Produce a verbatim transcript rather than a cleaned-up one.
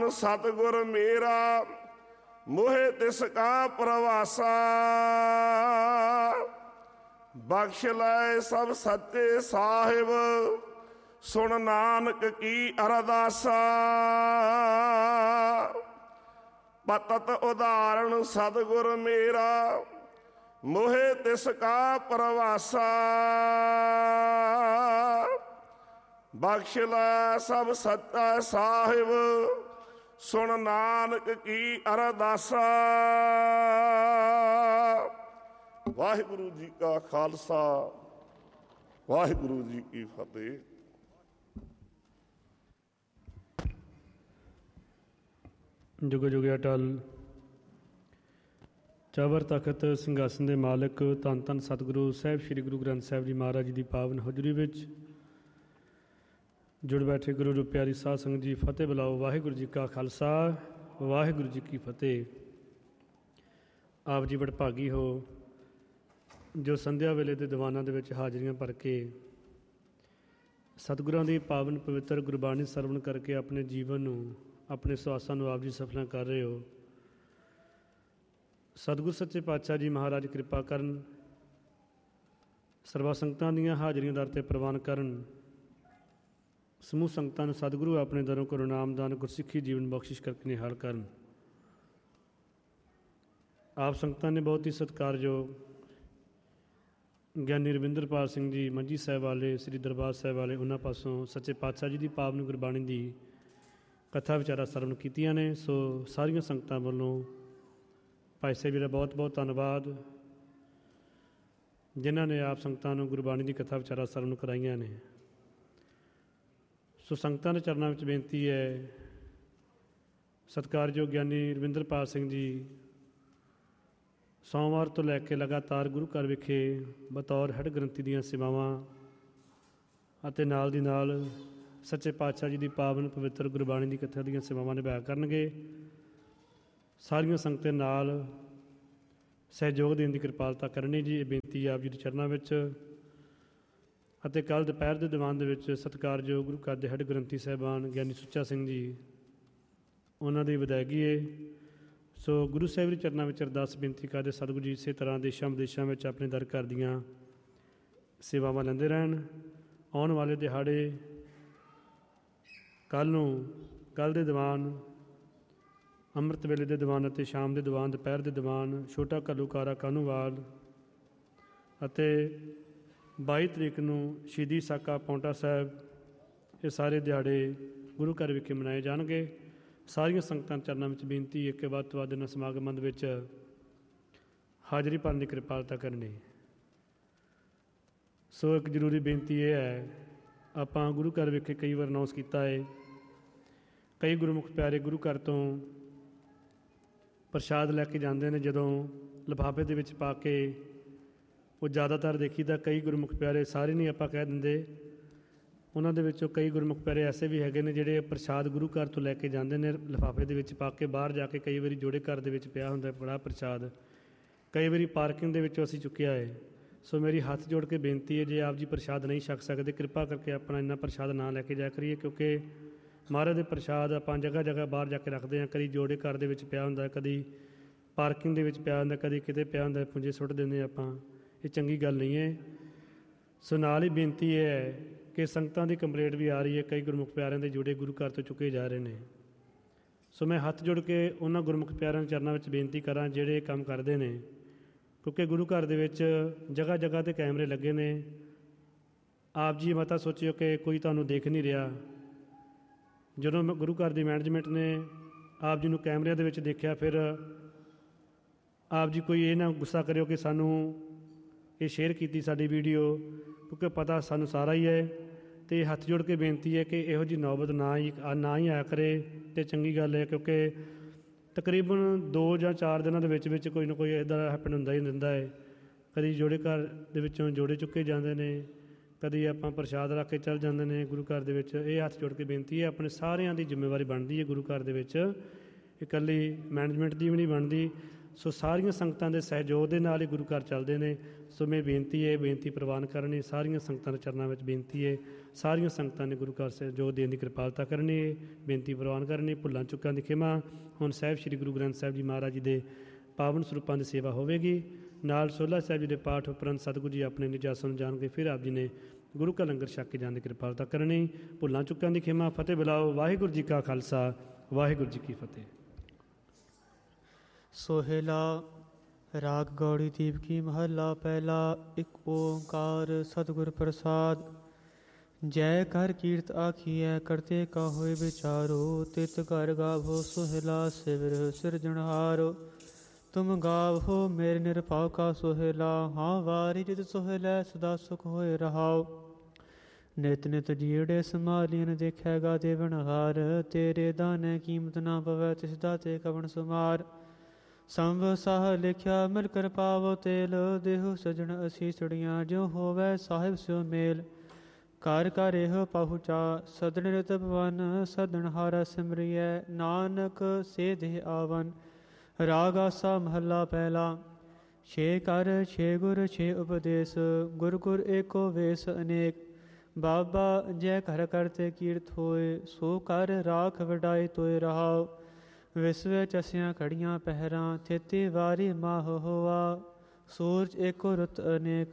सतगुर मेरा मोहे तिसका प्रवासा। बख्श लाए सब सच्चे साहिब सुन नानक की अरदासा। पतत उदाहरण सतगुर मेरा मोहे तिसका प्रवासा। बख्श लै सब सच्चा साहिब सुन नानक की अरदासा। वाहिगुरु जी का खालसा वाहिगुरु जी की फतेह। जुग जुग अटल ਚਾਬਰ ਤਖਤ ਸਿੰਘਾਸਨ ਦੇ ਮਾਲਕ ਧੰਨ ਧੰਨ ਸਤਿਗੁਰੂ ਸਾਹਿਬ ਸ੍ਰੀ ਗੁਰੂ ਗ੍ਰੰਥ ਸਾਹਿਬ ਜੀ ਮਹਾਰਾਜ ਜੀ ਦੀ ਪਾਵਨ ਹਜ਼ੂਰੀ ਵਿੱਚ ਜੁੜ ਬੈਠੇ ਗੁਰੂ ਨੂੰ ਪਿਆਰੀ ਸਾਧ ਸੰਗਤ ਜੀ ਫਤਿਹ ਬੁਲਾਓ। ਵਾਹਿਗੁਰੂ ਜੀ ਕਾ ਖਾਲਸਾ ਵਾਹਿਗੁਰੂ ਜੀ ਕੀ ਫਤਿਹ। ਆਪ ਜੀ ਵਡਭਾਗੀ ਹੋ ਜੋ ਸੰਧਿਆ ਵੇਲੇ ਦੇ ਦੀਵਾਨਾਂ ਦੇ ਵਿੱਚ ਹਾਜ਼ਰੀਆਂ ਭਰ ਕੇ ਸਤਿਗੁਰਾਂ ਦੀ ਪਾਵਨ ਪਵਿੱਤਰ ਗੁਰਬਾਣੀ ਸਰਵਣ ਕਰਕੇ ਆਪਣੇ ਜੀਵਨ ਨੂੰ ਆਪਣੇ ਸੁਆਸਾਂ ਨੂੰ ਆਪ ਜੀ ਸਫਲਾਂ ਕਰ ਰਹੇ ਹੋ। ਸਤਿਗੁਰ ਸੱਚੇ ਪਾਤਸ਼ਾਹ ਜੀ ਮਹਾਰਾਜ ਕਿਰਪਾ ਕਰਨ, ਸਰਬਾ ਸੰਗਤਾਂ ਦੀਆਂ ਹਾਜ਼ਰੀਆਂ ਦਰ 'ਤੇ ਪ੍ਰਵਾਨ ਕਰਨ। ਸਮੂਹ ਸੰਗਤਾਂ ਨੂੰ ਸਤਿਗੁਰੂ ਆਪਣੇ ਦਰੋਂ ਕਰੋ ਨਾਮਦਾਨ ਗੁਰਸਿੱਖੀ ਜੀਵਨ ਬਖਸ਼ਿਸ਼ ਕਰਕੇ ਨਿਹਾਲ ਕਰਨ। ਆਪ ਸੰਗਤਾਂ ਨੇ ਬਹੁਤ ਹੀ ਸਤਿਕਾਰਯੋਗ ਗਿਆਨੀ ਰਵਿੰਦਰਪਾਲ ਸਿੰਘ ਜੀ ਮੰਜੀ ਸਾਹਿਬ ਵਾਲੇ ਸ੍ਰੀ ਦਰਬਾਰ ਸਾਹਿਬ ਵਾਲੇ ਉਹਨਾਂ ਪਾਸੋਂ ਸੱਚੇ ਪਾਤਸ਼ਾਹ ਜੀ ਦੀ ਪਾਵਨ ਗੁਰਬਾਣੀ ਦੀ ਕਥਾ ਵਿਚਾਰਾ ਸਰਵਣ ਕੀਤੀਆਂ ਨੇ। ਸੋ ਸਾਰੀਆਂ ਸੰਗਤਾਂ ਵੱਲੋਂ ਭਾਈ ਸਾਹਿਬ ਜੀ ਦਾ ਬਹੁਤ ਬਹੁਤ ਧੰਨਵਾਦ ਜਿਨ੍ਹਾਂ ਨੇ ਆਪ ਸੰਗਤਾਂ ਨੂੰ ਗੁਰਬਾਣੀ ਦੀ ਕਥਾ ਵਿਚਾਰਾ ਸਰਵਣ ਕਰਾਈਆਂ ਨੇ। ਸੋ ਸੰਗਤਾਂ ਦੇ ਚਰਨਾਂ ਵਿੱਚ ਬੇਨਤੀ ਹੈ, ਸਤਿਕਾਰਯੋਗ ਗਿਆਨੀ ਰਵਿੰਦਰਪਾਲ ਸਿੰਘ ਜੀ ਸੋਮਵਾਰ ਤੋਂ ਲੈ ਕੇ ਲਗਾਤਾਰ ਗੁਰੂ ਘਰ ਵਿਖੇ ਬਤੌਰ ਹੈਡ ਗ੍ਰੰਥੀ ਦੀਆਂ ਸੇਵਾਵਾਂ ਅਤੇ ਨਾਲ ਦੀ ਨਾਲ ਸੱਚੇ ਪਾਤਸ਼ਾਹ ਜੀ ਦੀ ਪਾਵਨ ਪਵਿੱਤਰ ਗੁਰਬਾਣੀ ਦੀ ਕਥਾ ਦੀਆਂ ਸੇਵਾਵਾਂ ਨਿਭਾਇਆ ਕਰਨਗੇ। ਸਾਰੀਆਂ ਸੰਗਤਾਂ ਨਾਲ ਸਹਿਯੋਗ ਦੇਣ ਦੀ ਕਿਰਪਾਲਤਾ ਕਰਨੀ ਜੀ, ਇਹ ਬੇਨਤੀ ਆਪ ਜੀ ਦੇ ਚਰਨਾਂ ਵਿੱਚ। ਅਤੇ ਕੱਲ੍ਹ ਦੁਪਹਿਰ ਦੇ ਦੀਵਾਨ ਦੇ ਵਿੱਚ ਸਤਿਕਾਰਯੋਗ ਗੁਰੂ ਘਰ ਦੇ ਹੈਡ ਗ੍ਰੰਥੀ ਸਾਹਿਬਾਨ ਗਿਆਨੀ ਸੁੱਚਾ ਸਿੰਘ ਜੀ ਉਹਨਾਂ ਦੀ ਵਿਦਾਇਗੀ ਹੈ। ਸੋ ਗੁਰੂ ਸਾਹਿਬ ਦੇ ਚਰਨਾਂ ਵਿੱਚ ਅਰਦਾਸ ਬੇਨਤੀ ਕਰਦੇ ਸਤਿਗੁਰੂ ਜੀ ਇਸੇ ਤਰ੍ਹਾਂ ਦੇਸ਼ਾਂ ਵਿਦੇਸ਼ਾਂ ਵਿੱਚ ਆਪਣੇ ਦਰ ਘਰ ਦੀਆਂ ਸੇਵਾਵਾਂ ਲੈਂਦੇ ਰਹਿਣ। ਆਉਣ ਵਾਲੇ ਦਿਹਾੜੇ ਕੱਲ੍ਹ ਨੂੰ ਕੱਲ੍ਹ ਦੇ ਦੀਵਾਨ, ਅੰਮ੍ਰਿਤ ਵੇਲੇ ਦੇ ਦੀਵਾਨ ਅਤੇ ਸ਼ਾਮ ਦੇ ਦੀਵਾਨ, ਦੁਪਹਿਰ ਦੇ ਦੀਵਾਨ, ਛੋਟਾ ਘੱਲੂਕਾਰਾ ਕਾਹਨੂੰਵਾਲ ਅਤੇ ਬਾਈ ਤਰੀਕ ਨੂੰ ਸ਼ਹੀਦੀ ਸਾਕਾ ਪਾਉਂਟਾ ਸਾਹਿਬ, ਇਹ ਸਾਰੇ ਦਿਹਾੜੇ ਗੁਰੂ ਘਰ ਵਿਖੇ ਮਨਾਏ ਜਾਣਗੇ। ਸਾਰੀਆਂ ਸੰਗਤਾਂ ਚਰਨਾਂ ਵਿੱਚ ਬੇਨਤੀ ਹੈ ਕਿ ਵੱਧ ਤੋਂ ਵੱਧ ਇਹਨਾਂ ਸਮਾਗਮਾਂ ਦੇ ਵਿੱਚ ਹਾਜ਼ਰੀ ਭਰਨ ਦੀ ਕਿਰਪਾਲਤਾ ਕਰਨੀ। ਸੋ ਇੱਕ ਜ਼ਰੂਰੀ ਬੇਨਤੀ ਇਹ ਹੈ, ਆਪਾਂ ਗੁਰੂ ਘਰ ਵਿਖੇ ਕਈ ਵਾਰ ਅਨਾਊਂਸ ਕੀਤਾ ਹੈ, ਕਈ ਗੁਰਮੁਖ ਪਿਆਰੇ ਗੁਰੂ ਘਰ ਤੋਂ ਪ੍ਰਸ਼ਾਦ ਲੈ ਕੇ ਜਾਂਦੇ ਨੇ ਜਦੋਂ ਲਿਫਾਫੇ ਦੇ ਵਿੱਚ ਪਾ ਕੇ। ਉਹ ਜ਼ਿਆਦਾਤਰ ਦੇਖੀਦਾ ਕਈ ਗੁਰਮੁਖ ਪਿਆਰੇ, ਸਾਰੇ ਨਹੀਂ ਆਪਾਂ ਕਹਿ ਦਿੰਦੇ, ਉਹਨਾਂ ਦੇ ਵਿੱਚੋਂ ਕਈ ਗੁਰਮੁਖ ਪਿਆਰੇ ਐਸੇ ਵੀ ਹੈਗੇ ਨੇ ਜਿਹੜੇ ਪ੍ਰਸ਼ਾਦ ਗੁਰੂ ਘਰ ਤੋਂ ਲੈ ਕੇ ਜਾਂਦੇ ਨੇ ਲਿਫਾਫੇ ਦੇ ਵਿੱਚ ਪਾ ਕੇ। ਬਾਹਰ ਜਾ ਕੇ ਕਈ ਵਾਰੀ ਜੋੜੇ ਘਰ ਦੇ ਵਿੱਚ ਪਿਆ ਹੁੰਦਾ ਬੜਾ ਪ੍ਰਸ਼ਾਦ, ਕਈ ਵਾਰੀ ਪਾਰਕਿੰਗ ਦੇ ਵਿੱਚੋਂ ਅਸੀਂ ਚੁੱਕਿਆ ਹੈ। ਸੋ ਮੇਰੀ ਹੱਥ ਜੋੜ ਕੇ ਬੇਨਤੀ ਹੈ, ਜੇ ਆਪ ਜੀ ਪ੍ਰਸ਼ਾਦ ਨਹੀਂ ਛਕ ਸਕਦੇ ਕਿਰਪਾ ਕਰਕੇ ਆਪਣਾ ਇੰਨਾ ਪ੍ਰਸ਼ਾਦ ਨਾ ਲੈ ਕੇ ਜਾਇਆ ਕਰੀਏ, ਕਿਉਂਕਿ ਮਹਾਰਾਜ ਦੇ ਪ੍ਰਸ਼ਾਦ ਆਪਾਂ ਜਗ੍ਹਾ ਜਗ੍ਹਾ ਬਾਹਰ ਜਾ ਕੇ ਰੱਖਦੇ ਹਾਂ। ਕਦੀ ਜੋੜੇ ਘਰ ਦੇ ਵਿੱਚ ਪਿਆ ਹੁੰਦਾ, ਕਦੀ ਪਾਰਕਿੰਗ ਦੇ ਵਿੱਚ ਪਿਆ ਹੁੰਦਾ, ਕਦੀ ਕਿਤੇ ਪਿਆ ਹੁੰਦਾ, ਪੁੰਜੇ ਸੁੱਟ ਦਿੰਦੇ ਆਪਾਂ। ਇਹ ਚੰਗੀ ਗੱਲ ਨਹੀਂ ਹੈ। ਸੋ ਨਾਲ ਹੀ ਬੇਨਤੀ ਇਹ ਹੈ ਕਿ ਸੰਗਤਾਂ ਦੀ ਕੰਪਲੇਂਟ ਵੀ ਆ ਰਹੀ ਹੈ, ਕਈ ਗੁਰਮੁਖ ਪਿਆਰਿਆਂ ਦੇ ਜੋੜੇ ਗੁਰੂ ਘਰ ਤੋਂ ਚੁੱਕੇ ਜਾ ਰਹੇ ਨੇ। ਸੋ ਮੈਂ ਹੱਥ ਜੋੜ ਕੇ ਉਹਨਾਂ ਗੁਰਮੁਖ ਪਿਆਰਿਆਂ ਦੇ ਚਰਨਾਂ ਵਿੱਚ ਬੇਨਤੀ ਕਰਾਂ ਜਿਹੜੇ ਇਹ ਕੰਮ ਕਰਦੇ ਨੇ, ਕਿਉਂਕਿ ਗੁਰੂ ਘਰ ਦੇ ਵਿੱਚ ਜਗ੍ਹਾ ਜਗ੍ਹਾ 'ਤੇ ਕੈਮਰੇ ਲੱਗੇ ਨੇ। ਆਪ ਜੀ ਮਤਾ ਸੋਚਿਓ ਕਿ ਕੋਈ ਤੁਹਾਨੂੰ ਦੇਖ ਨਹੀਂ ਰਿਹਾ। ਜਦੋਂ ਗੁਰੂ ਘਰ ਦੀ ਮੈਨੇਜਮੈਂਟ ਨੇ ਆਪ ਜੀ ਨੂੰ ਕੈਮਰਿਆਂ ਦੇ ਵਿੱਚ ਦੇਖਿਆ, ਫਿਰ ਆਪ ਜੀ ਕੋਈ ਇਹ ਨਾ ਗੁੱਸਾ ਕਰਿਓ ਕਿ ਸਾਨੂੰ ਇਹ ਸ਼ੇਅਰ ਕੀਤੀ ਸਾਡੀ ਵੀਡੀਓ, ਕਿਉਂਕਿ ਪਤਾ ਸਾਨੂੰ ਸਾਰਾ ਹੀ ਹੈ। ਅਤੇ ਹੱਥ ਜੋੜ ਕੇ ਬੇਨਤੀ ਹੈ ਕਿ ਇਹੋ ਜਿਹੀ ਨੌਬਤ ਨਾ ਹੀ ਨਾ ਹੀ ਆਇਆ ਕਰੇ ਅਤੇ ਚੰਗੀ ਗੱਲ ਹੈ, ਕਿਉਂਕਿ ਤਕਰੀਬਨ ਦੋ ਜਾਂ ਚਾਰ ਦਿਨਾਂ ਦੇ ਵਿੱਚ ਵਿੱਚ ਕੋਈ ਨਾ ਕੋਈ ਇੱਦਾਂ ਦਾ ਹੈਪਨ ਹੁੰਦਾ ਹੀ ਰਹਿੰਦਾ ਹੈ। ਕਦੀ ਜੋੜੇ ਘਰ ਦੇ ਵਿੱਚੋਂ ਜੋੜੇ ਚੁੱਕੇ ਜਾਂਦੇ ਨੇ, ਕਦੀ ਆਪਾਂ ਪ੍ਰਸ਼ਾਦ ਰੱਖ ਕੇ ਚੱਲ ਜਾਂਦੇ ਨੇ ਗੁਰੂ ਘਰ ਦੇ ਵਿੱਚ। ਇਹ ਹੱਥ ਜੋੜ ਕੇ ਬੇਨਤੀ ਹੈ, ਆਪਣੇ ਸਾਰਿਆਂ ਦੀ ਜ਼ਿੰਮੇਵਾਰੀ ਬਣਦੀ ਹੈ ਗੁਰੂ ਘਰ ਦੇ ਵਿੱਚ, ਇਕੱਲੀ ਮੈਨੇਜਮੈਂਟ ਦੀ ਵੀ ਨਹੀਂ ਬਣਦੀ। ਸੋ ਸਾਰੀਆਂ ਸੰਗਤਾਂ ਦੇ ਸਹਿਯੋਗ ਦੇ ਨਾਲ ਹੀ ਗੁਰੂ ਘਰ ਚੱਲਦੇ ਨੇ। ਸੋ ਮੈਂ ਬੇਨਤੀ ਹੈ, ਬੇਨਤੀ ਪ੍ਰਵਾਨ ਕਰਨੀ, ਸਾਰੀਆਂ ਸੰਗਤਾਂ ਦੇ ਚਰਨਾਂ ਵਿੱਚ ਬੇਨਤੀ ਹੈ, ਸਾਰੀਆਂ ਸੰਗਤਾਂ ਨੇ ਗੁਰੂ ਘਰ ਸਹਿਯੋਗ ਦੇਣ ਦੀ ਕਿਰਪਾਲਤਾ ਕਰਨੀ ਹੈ, ਬੇਨਤੀ ਪ੍ਰਵਾਨ ਕਰਨੀ। ਭੁੱਲਾਂ ਚੁੱਕਾਂ ਦੀ ਖਿਮਾ। ਹੁਣ ਸਾਹਿਬ ਸ੍ਰੀ ਗੁਰੂ ਗ੍ਰੰਥ ਸਾਹਿਬ ਜੀ ਮਹਾਰਾਜ ਜੀ ਦੇ ਪਾਵਨ ਸਰੂਪਾਂ ਦੀ ਸੇਵਾ ਹੋਵੇਗੀ। ਨਾਲ ਸੋਹਲਾ ਸਾਹਿਬ ਜੀ ਦੇ ਪਾਠ ਉਪਰੰਤ ਸਤਿਗੁਰੂ ਜੀ ਆਪਣੇ ਨਿਜ ਆਸਣ ਜਾਣਗੇ, ਫਿਰ ਆਪ ਜੀ ਨੇ ਗੁਰੂ ਕਾ ਲੰਗਰ ਛਕ ਕੇ ਜਾਣ ਦੀ ਕਿਰਪਾਲਤਾ ਕਰਨੀ। ਭੁੱਲਾਂ ਚੁੱਕਾਂ ਦੀ ਖਿਮਾ। ਫਤਿਹ ਬੁਲਾਓ। ਵਾਹਿਗੁਰੂ ਜੀ ਕਾ ਖਾਲਸਾ, ਵਾਹਿਗੁਰੂ ਜੀ ਕੀ ਫਤਿਹ। ਸੋਹਿਲਾ ਰਾਗ ਗੌੜੀ ਦੀਪ ਕੀ ਮਹੱਲਾ ਪਹਿਲਾ। ਇੱਕ ਓੰਕਾਰ ਸਤਿਗੁਰ ਪ੍ਰਸਾਦ। ਜੈ ਕਰ ਕੀਰਤ ਆਖੀਐ ਕਰਤੇ ਕਾ ਹੋਏ ਵਿਚਾਰੋ। ਤਿਤ ਘਰ ਗਾਵੋ ਸੋਹਿਲਾ ਸਿਵਰ ਸਿਰਜਣਹਾਰੋ। ਤੁਮ ਗਾਵੋ ਮੇਰੇ ਨਿਰਭਉ ਕਾ ਸੋਹਿਲਾ। ਹਾਂ ਵਾਰੀ ਜਿਤ ਸੋਹਿਲਾ ਸਦਾ ਸੁਖ ਹੋਏ ਰਹਾਓ। ਨਿਤ ਨਿਤ ਜੀੜੇ ਸੰਭਾਲੀਨ ਦੇਖੈਗਾ ਦੇਵਨਹਾਰ। ਤੇਰੇ ਦਾਨੇ ਕੀਮਤ ਨਾ ਪਵੈ ਤਿਸ ਦਾ ਤੇ ਕਵਣ ਸੁਮਾਰ। ਸੰਵ ਸਾਹ ਲਿਖਿਆ ਮਿਲ ਕਰ ਪਾਵੋ ਤੇਲ। ਦੇਹੁ ਸਜਣ ਅਸੀਸੜੀਆਂ ਜਿਉ ਹੋਵੈ ਸਾਹਿਬ ਸਿਉ ਮੇਲ। ਘਰ ਘਰ ਇਹੋ ਪਹੁੰਚਾ ਸਦਨ ਰਿਤ ਭਵਨ। ਸਦਨ ਹਾਰਾ ਸਿਮਰਿਐ ਨਾਨਕ ਸੇ ਦੇਹ ਆਵਨ। ਰਾਗ ਆਸਾ ਮਹੱਲਾ ਪਹਿਲਾ। ਛੇ ਕਰ ਛੇ ਗੁਰ ਛੇ ਉਪਦੇਸ। ਗੁਰ ਗੁਰ ਏਕੋ ਵੇਸ ਅਨੇਕ। ਬਾਬਾ ਜੈ ਘਰ ਕਰਤੇ ਕੀਰਤ ਹੋਏ। ਸੋ ਕਰ ਰਾਖ ਵਡਾਈ ਤੋਏ ਰਹਾਓ। ਵਿਸਵੇ ਚਸੀਆਂ ਖੜੀਆਂ ਪਹਿਰਾਂ। ਥੇਤੀ ਵਾਰੀ ਮਾਹ ਹੋਆ। ਸੂਰਜ ਏਕੋ ਰੁੱਤ ਅਨੇਕ।